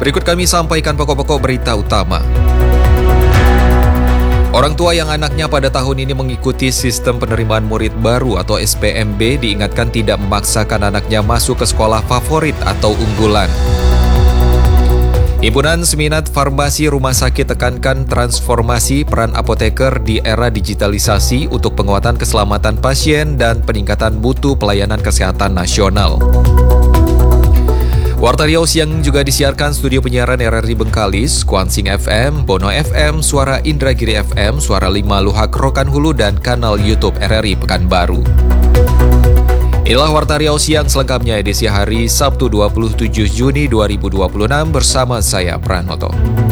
Berikut kami sampaikan pokok-pokok berita utama. Orang tua yang anaknya pada tahun ini mengikuti sistem penerimaan murid baru atau SPMB diingatkan tidak memaksakan anaknya masuk ke sekolah favorit atau unggulan. Himpunan Seminat Farmasi Rumah Sakit tekankan transformasi peran apoteker di era digitalisasi untuk penguatan keselamatan pasien dan peningkatan mutu pelayanan kesehatan nasional. Warta Riau Siang juga disiarkan studio penyiaran RRI Bengkalis, Kuansing FM, Bono FM, Suara Indragiri FM, Suara 5 Luhak Rokan Hulu, dan kanal YouTube RRI Pekanbaru. Inilah Warta Riau Siang selengkapnya edisi hari Sabtu 27 Juni 2026 bersama saya Pranoto.